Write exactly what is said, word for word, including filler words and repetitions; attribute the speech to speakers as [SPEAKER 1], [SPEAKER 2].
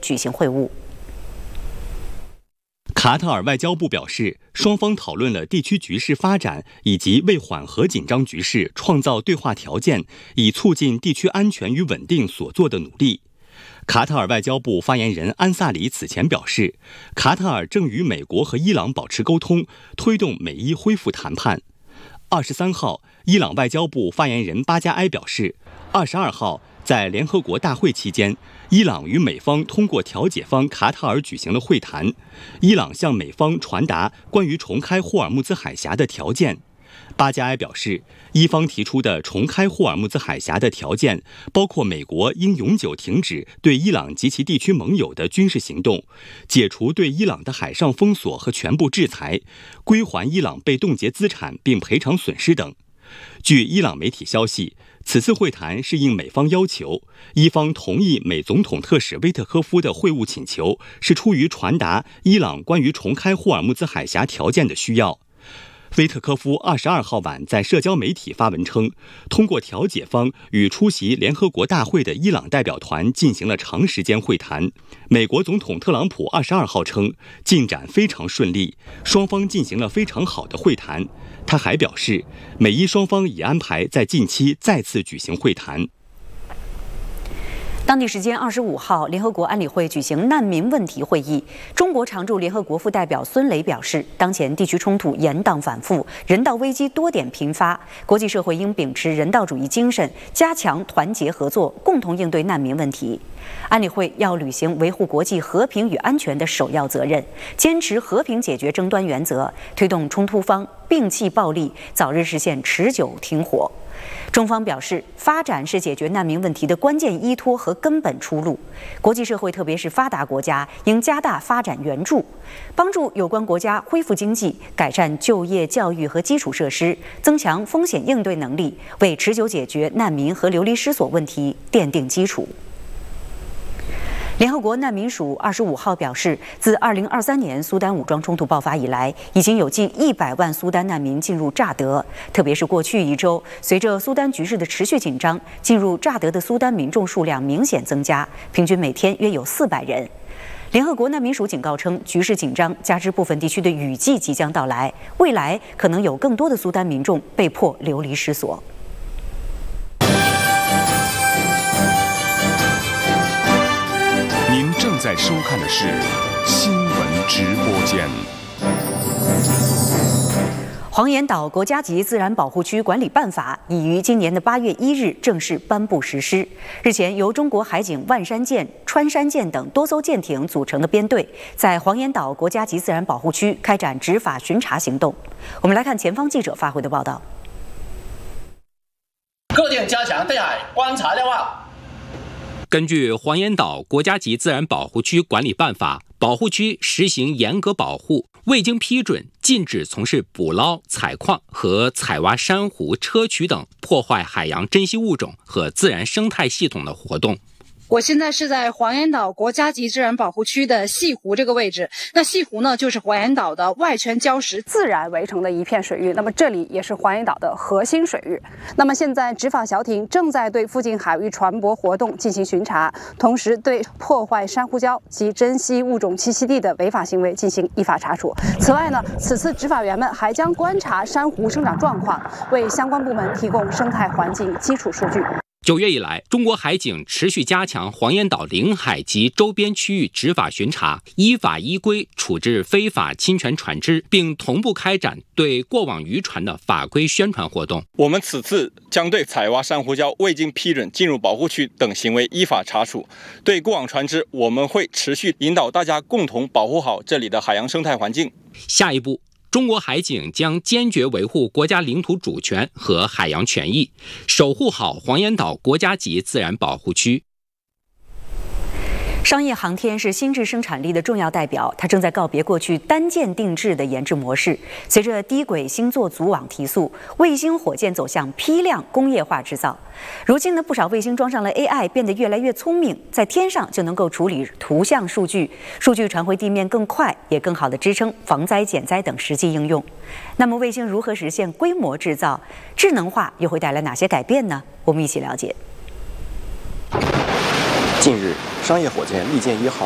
[SPEAKER 1] 举行会晤。
[SPEAKER 2] 卡塔尔外交部表示，双方讨论了地区局势发展以及为缓和紧张局势创造对话条件，以促进地区安全与稳定所做的努力。卡塔尔外交部发言人安萨里此前表示，卡塔尔正与美国和伊朗保持沟通，推动美伊恢复谈判。二十三号，伊朗外交部发言人巴加埃表示，二十二号在联合国大会期间，伊朗与美方通过调解方卡塔尔举行了会谈，伊朗向美方传达关于重开霍尔木兹海峡的条件。巴加埃表示，伊方提出的重开霍尔木兹海峡的条件包括美国应永久停止对伊朗及其地区盟友的军事行动，解除对伊朗的海上封锁和全部制裁，归还伊朗被冻结资产并赔偿损失等。据伊朗媒体消息，此次会谈是应美方要求，伊方同意美总统特使威特科夫的会晤请求，是出于传达伊朗关于重开霍尔木兹海峡条件的需要。威特科夫二十二号晚在社交媒体发文称，通过调解方与出席联合国大会的伊朗代表团进行了长时间会谈。美国总统特朗普二十二号称，进展非常顺利，双方进行了非常好的会谈。他还表示，美伊双方已安排在近期再次举行会谈。
[SPEAKER 1] 当地时间二十五号，联合国安理会举行难民问题会议。中国常驻联合国副代表孙磊表示，当前地区冲突延宕反复，人道危机多点频发，国际社会应秉持人道主义精神，加强团结合作，共同应对难民问题。安理会要履行维护国际和平与安全的首要责任，坚持和平解决争端原则，推动冲突方摒弃暴力，早日实现持久停火。中方表示，发展是解决难民问题的关键依托和根本出路。国际社会，特别是发达国家，应加大发展援助，帮助有关国家恢复经济，改善就业、教育和基础设施，增强风险应对能力，为持久解决难民和流离失所问题奠定基础。联合国难民署二十五号表示，自二零二三年苏丹武装冲突爆发以来，已经有近一百万苏丹难民进入乍得。特别是过去一周，随着苏丹局势的持续紧张，进入乍得的苏丹民众数量明显增加，平均每天约有四百人。联合国难民署警告称，局势紧张加之部分地区的雨季即将到来，未来可能有更多的苏丹民众被迫流离失所。
[SPEAKER 3] 正在收看的是新闻直播间。
[SPEAKER 1] 黄岩岛国家级自然保护区管理办法已于今年的八月一日正式颁布实施。日前，由中国海警万山舰、穿山舰等多艘舰艇组成的编队，在黄岩岛国家级自然保护区开展执法巡查行动。我们来看前方记者发回的报道。
[SPEAKER 4] 各舰加强对海观察瞭望。
[SPEAKER 5] 根据黄岩岛国家级自然保护区管理办法，保护区实行严格保护，未经批准禁止从事捕捞、采矿和采挖珊瑚、砗磲等破坏海洋珍稀物种和自然生态系统的活动。
[SPEAKER 6] 我现在是在黄岩岛国家级自然保护区的西湖这个位置。那西湖呢，就是黄岩岛的外圈礁石自然围成的一片水域。那么这里也是黄岩岛的核心水域。那么现在执法小艇正在对附近海域船舶活动进行巡查，同时对破坏珊瑚礁及珍稀物种栖息地的违法行为进行依法查处。此外呢，此次执法员们还将观察珊瑚生长状况，为相关部门提供生态环境基础数据。
[SPEAKER 5] 九月以来，中国海警持续加强黄岩岛领海及周边区域执法巡查，依法依规处置非法侵权船只，并同步开展对过往渔船的法规宣传活动。
[SPEAKER 7] 我们此次将对采挖珊瑚礁未经批准进入保护区等行为依法查处。对过往船只，我们会持续引导大家共同保护好这里的海洋生态环境。
[SPEAKER 5] 下一步，中国海警将坚决维护国家领土主权和海洋权益，守护好黄岩岛国家级自然保护区。
[SPEAKER 1] 商业航天是新质生产力的重要代表，它正在告别过去单件定制的研制模式。随着低轨星座组网提速，卫星火箭走向批量工业化制造。如今呢，不少卫星装上了 A I， 变得越来越聪明，在天上就能够处理图像数据，数据传回地面更快，也更好地支撑防灾减灾等实际应用。那么，卫星如何实现规模制造？智能化又会带来哪些改变呢？我们一起了解。
[SPEAKER 8] 近日，商业火箭利剑一号